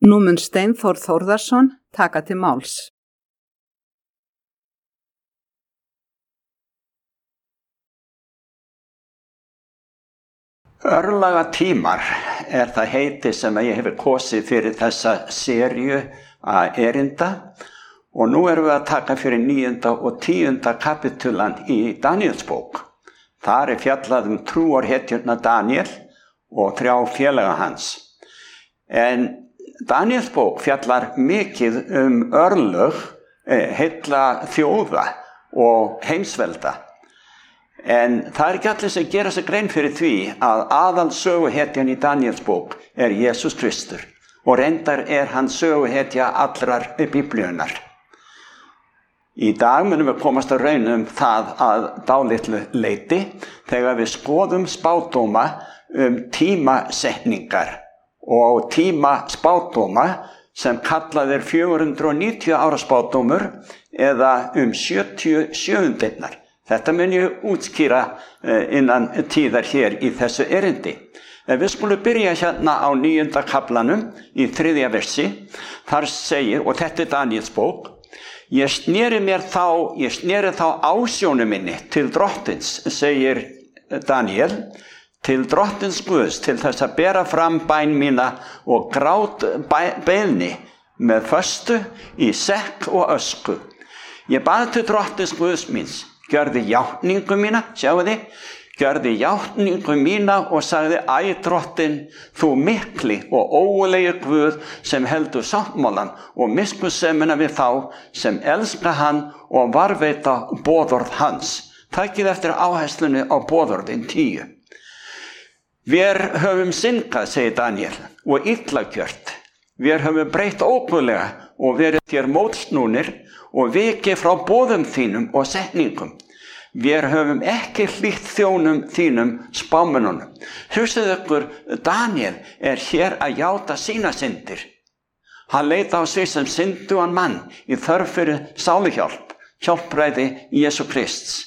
Nú mun Steinþór Þórðarson taka til máls. Örlagatímar það heiti sem ég hefur kosið fyrir þessa seríu erinda og nú erum við að taka fyrir 9. og 10. kapitulan í Daníelsbók. Þar fjallað trúarhetjuna Daníel og 3 félaga hans. En Daníelsbók fjallar mikið örlög heilla þjóða og heimsvelda. En það ekki allir sem gera sig grein fyrir því að aðal söguhetjan í Daníelsbók Jesús Kristur og reyndar hann söguhetja allrar Biblíunnar. Í dag munum við komast að raun það að dálitlu leyti þegar við skoðum spádóma tímasetningar og tímaspádóma sem kallaðir 490 ára spádómur eða 77. Þetta mun ég útskýra innan tíðar hér í þessu erindi. Við skulum byrja hérna á 9. kaflanum í 3. versi. Þar segir, og þetta Daníelsbók, ég sneri þá ásjónu minni til drottins, segir Daníel, til drottins Guðs, til þess að bera fram bæn mína og grát beiðni með föstu í sekk og ösku. Ég bað til drottins Guðs míns, gjörði játningu mína, sjáu þið, gjörði játningu mína og sagði, æ drottin, þú mikli og ógulegi Guð sem heldur sáttmálan og miskunnsemina við þá sem elska hann og varðveita boðorð hans. Takið eftir áherslunni á boðorðin 10. Við höfum syndgað, segir Daníel, og illa gjört. Við höfum breytt óguðlega og verið þér mótsnúnir og vikið frá boðum þínum og setningum. Við höfum ekki hlýtt þjónum þínum spámennunum. Hugsið ykkur, Daníel hér að játa sína syndir. Hann leit á sig sem syndugan mann í þörf fyrir sáluhjálp, hjálpræði Jesú Krists.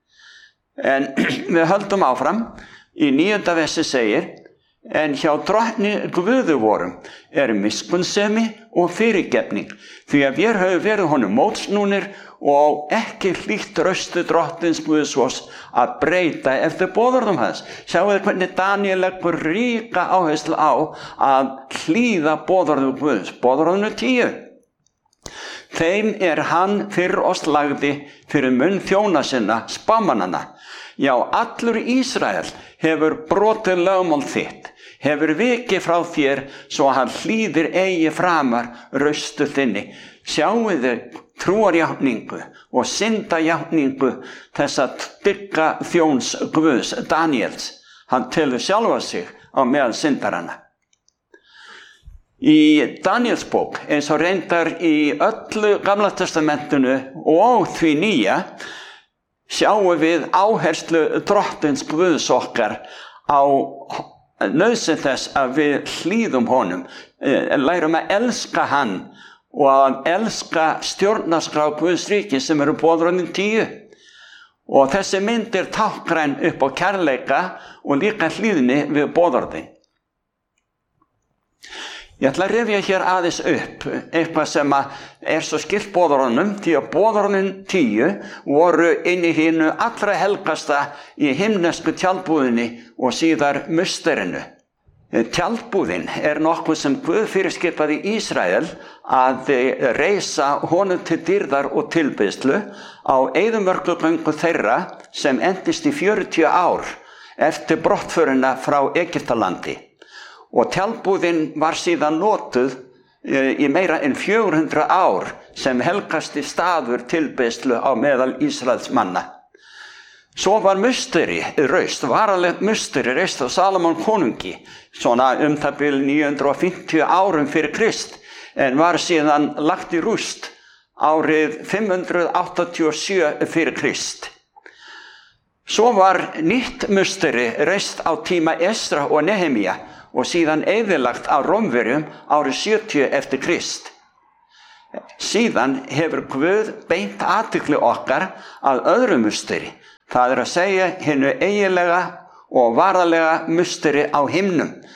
En við höldum áfram, í 9. versi segir, en hjá drottni Guði vorum miskunnsemi og fyrirgefning, því að við höfum verið honum mótsnúnir og ekki hlýtt röstu drottins Guðs að breyta eftir boðorðum hans. Sjáu þið hvernig Daníel leggur ríka áherslu á að hlýða boðorðum Guðs, boðorðinu 10. Þeim hann fyrr oss lagði fyrir munn þjóna sinna, spámannanna. Já, allur Ísrael hefur brotið lögmál þitt, hefur vikið frá þér svo hann hlýðir eigi framar röstu þinni. Sjáu þið trúarjátningu og syndajátningu þessa dygga þjóns Guðs, Daníels. Hann telur sjálfa sig á meðal syndarana. Í Daníelsbók, eins og reyndar í öllu Gamla testamentinu og því nýja, sjáum við áherslu drottins Guðs okkar á nauðsyn þess að við hlýðum honum, lærum að elska hann og að elska stjórnarskrá Guðs ríki sem boðorðin 10. Og þessi mynd táknræn upp á kærleika og líka hlýðni við boðorðin. Ég ætla að rifja hér aðeins upp eitthvað sem svo skylt boðorðunum, því að boðorðin 10 voru inn í hinu allra helgasta í himnesku tjaldbúðinni og síðar musterinu. Tjaldbúðin nokkuð sem Guð fyrirskipaði Ísrael að reisa honum til dýrðar og tilbeiðslu á eyðimörkugöngu þeirra sem endist í 40 ár eftir brottförina frá Egyptalandi. Og tjaldbúðin var síðan notuð í meira en 400 ár sem helgasti staður tilbeiðslu á meðal Ísraels manna. Svo var musteri reist, varalegt musteri reist á Salomon konungi, svona það bil 950 árum fyrir Krist, en var síðan lagt í rúst árið 587 fyrir Krist. Svo var nýtt musteri reist á tíma Esra og Nehemía, og síðan eyðilagt á Rómverjum árið 70 eftir Krist. Síðan hefur Guð beint athygli okkar að öðru musteri. Það að segja hinu eiginlega og varalega musteri á himnum,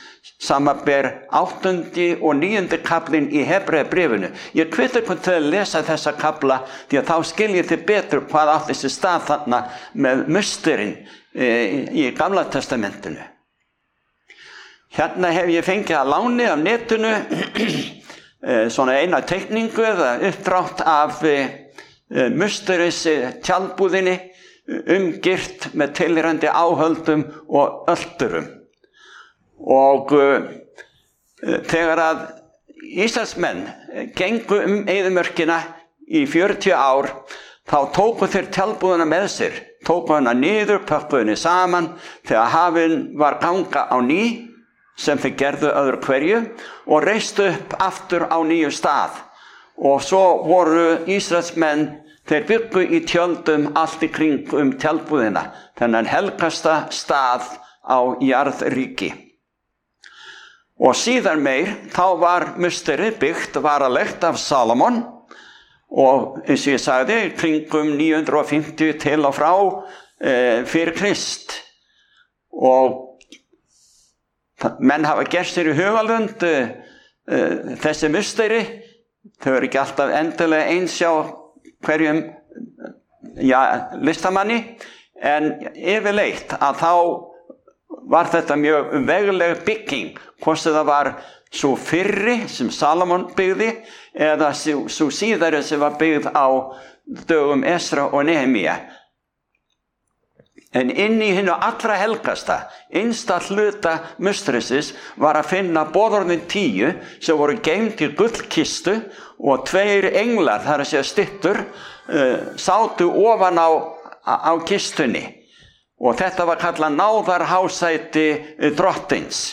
samanber 8. og 9. kaflinn í Hebreabréfinu. Ég hvet ykkur til að lesa þessa kafla því að þá skiljið þið betur hvað átti sér stað þarna með musterinn í Gamla testamentinu. Hérna hef ég fengið að láni af netinu svona eina teikningu eða uppdrátt af musteris tjaldbúðinni umgirt með tilheyrandi áhöldum og öldurum. Og þegar að Ísraelsmenn gengu eyðimörkina í 40 ár, þá tóku þeir tjaldbúðina með sér, tóku hana niður, pökkuðu henni saman þegar hafinn var ganga á ný, sem þeir gerðu öðru hverju, og reistu upp aftur á nýju stað. Og svo voru Ísraelsmenn, þeir byggu í tjöldum allt í kring tjaldbúðina, þennan helgasta stað á jarðríki. Og síðan meir, þá var musterið byggt varalegt af Salomon, og eins og ég sagði, kringum 950 til og frá fyrir Krist. Og menn hafa gert sér í hugalund þessi musteri, þau eru ekki alltaf endilega eins hjá hverjum listamanni, en yfirleitt að þá var þetta mjög vegleg bygging, hvort það var svo fyrri sem Salomon byggði eða svo síðari sem var byggð á dögum Esra og Nehemía. En inn í hinu allra helgasta, innsta hluta musterisins var að finna boðorðin 10 sem voru geymd í gullkistu og 2 englar, það er að segja styttur, sátu ofan á kistunni. Og þetta var kallað náðarhásæti drottins.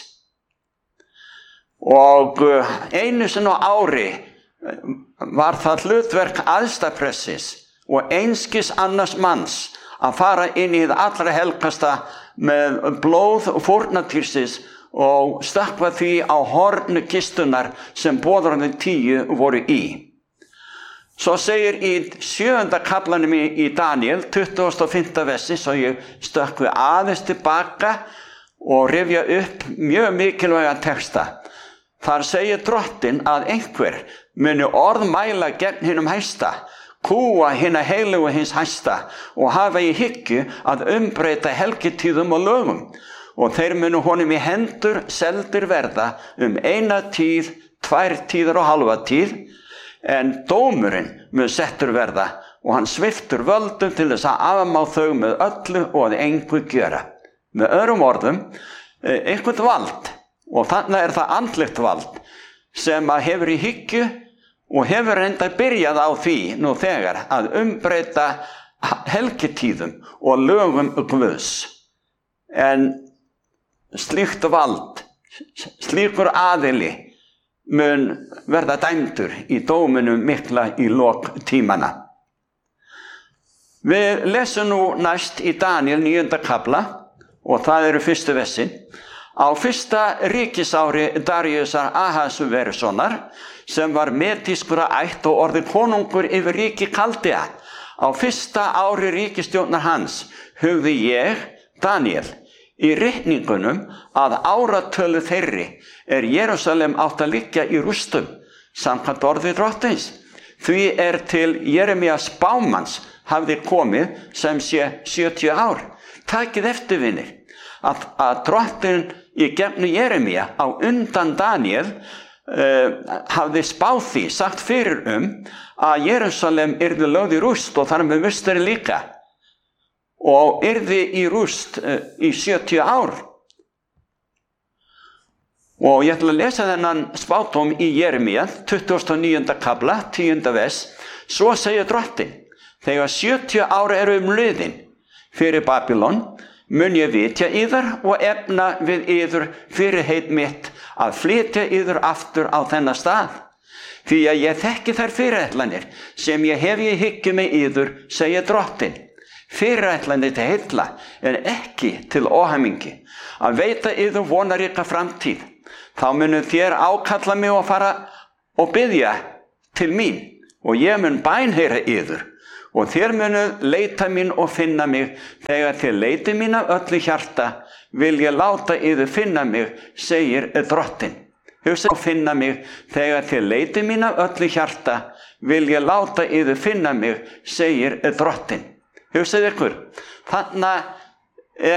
Og einu sinni á ári var það hlutverk æðstaprestsins og einskis annars manns að fara inn í það allra helgasta með blóð fórnardýrsins og stökkva því á horn kistunar sem boðorðin 10 voru í. Svo segir í 7. kaflanum í Daniel, 25. versi, svo ég stökkvi aðeins tilbaka og rifja upp mjög mikilvæga texta. Þar segir drottinn að einhver muni orðmæla gegn hinum hæsta, kúa hina heilugu hins hæsta og hafa í hyggju að umbreyta helgitíðum og lögum. Og þeir munu honum í hendur seldir verða 1 tíð, 2 tíðar og hálfa tíð, en dómurinn mun settur verða og hann sviptur völdum til þess að afmá þau með öllu og að engu gjöra. Með öðrum orðum, einhvern vald, og þannig er það andlegt vald sem að hefur í hyggju og hefur reyndar byrjað á því nú þegar að umbreyta helgitíðum og lögum Guðs. En slíkt vald, slíkur aðili mun verða dæmdur í dóminum mikla í lok tímana. Við lesum nú næst í Daniel 9. kafla og það eru fyrstu versin. Á fyrsta ríkisári Daríusar Ahasverusonar, sem var medískur að ætt og orðið konungur yfir ríki Kaldea, á fyrsta ári ríkisstjórnar hans hugði ég, Daniel, í ritningunum að áratölu þeirri Jerúsalem átt að liggja í rústum, samkvæmt orði drottins. Því til Jeremías spámanns hafði komið sem sé 70 ár. Takið eftir, vinir, að drottinn í gegnum Jeremía á undan Daniel hafði spáð því, sagt fyrir að Jerúsalem yrði lögð í rúst og þar með musteri líka. Og yrði í rúst í 70 ár. Og ég ætla að lesa þennan spádóm í Jeremía, 29. kafla, 10. vers. Svo segir drottinn, þegar 70 ár eru liðin fyrir Babylon, mun ég vitja yður og efna við yður fyrirheit mitt að flytja yður aftur á þennan stað. Því að ég þekki þær fyrirætlanir sem ég hef í hyggju með yður, segir drottinn. Fyrirætlanir til heilla en ekki til óhamingi, að veita yður vonaríka framtíð. Þá munu þér ákalla mig og fara og biðja til mín og ég mun bænheyra yður Og þér munuð leita mín og finna mig, þegar þér leitið mín af öllu hjarta, vil ég láta yður finna mig, segir Drottinn. Hugsaðu og finna mig, þegar þér leitið mín af öllu hjarta, vil ég láta yður finna mig, segir Drottinn. Hugsaðu ykkur, þarna